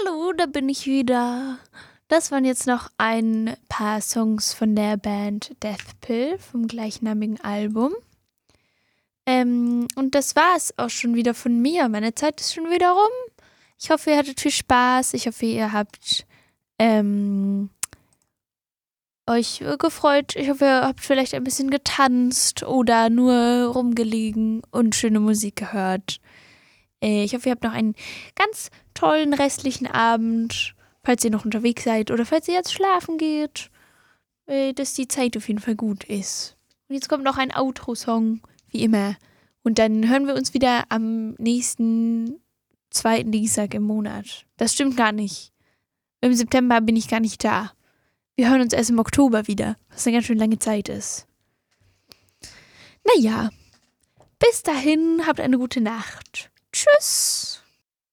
Hallo, da bin ich wieder. Das waren jetzt noch ein paar Songs von der Band Deathpill vom gleichnamigen Album. Und das war es auch schon wieder von mir. Meine Zeit ist schon wieder rum. Ich hoffe, ihr hattet viel Spaß. Ich hoffe, ihr habt euch gefreut. Ich hoffe, ihr habt vielleicht ein bisschen getanzt oder nur rumgelegen und schöne Musik gehört. Ich hoffe, ihr habt noch einen ganz tollen restlichen Abend, falls ihr noch unterwegs seid oder falls ihr jetzt schlafen geht, dass die Zeit auf jeden Fall gut ist. Und jetzt kommt noch ein Outro-Song, wie immer. Und dann hören wir uns wieder am nächsten zweiten Dienstag im Monat. Das stimmt gar nicht. Im September bin ich gar nicht da. Wir hören uns erst im Oktober wieder, was eine ganz schön lange Zeit ist. Naja, bis dahin, habt eine gute Nacht. Tschüss.